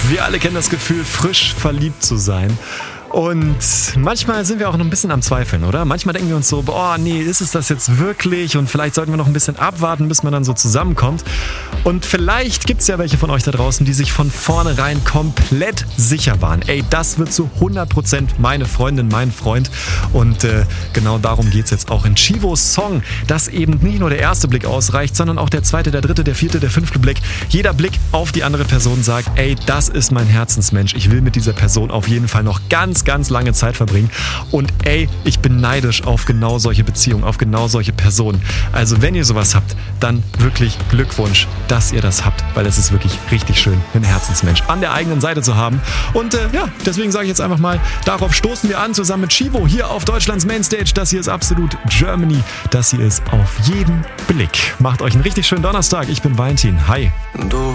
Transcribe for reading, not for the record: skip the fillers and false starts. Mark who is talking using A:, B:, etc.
A: Wir alle kennen das Gefühl, frisch verliebt zu sein. Und manchmal sind wir auch noch ein bisschen am Zweifeln, oder? Manchmal denken wir uns so, boah, nee, ist es das jetzt wirklich? Und vielleicht sollten wir noch ein bisschen abwarten, bis man dann so zusammenkommt. Und vielleicht gibt es ja welche von euch da draußen, die sich von vornherein komplett sicher waren. Ey, das wird zu 100% meine Freundin, mein Freund. Und genau darum geht es jetzt auch in Chivos Song, dass eben nicht nur der erste Blick ausreicht, sondern auch der zweite, der dritte, der vierte, der fünfte Blick. Jeder Blick auf die andere Person sagt, ey, das ist mein Herzensmensch. Ich will mit dieser Person auf jeden Fall noch ganz lange Zeit verbringen. Und ey, ich bin neidisch auf genau solche Beziehungen, auf genau solche Personen. Also wenn ihr sowas habt, dann wirklich Glückwunsch, dass ihr das habt, weil es ist wirklich richtig schön, einen Herzensmensch an der eigenen Seite zu haben. Und deswegen sage ich jetzt einfach mal, darauf stoßen wir an, zusammen mit Chivo hier auf Deutschlands Mainstage. Das hier ist absolut Germany. Das hier ist auf jeden Blick. Macht euch einen richtig schönen Donnerstag. Ich bin Valentin. Hi.
B: Du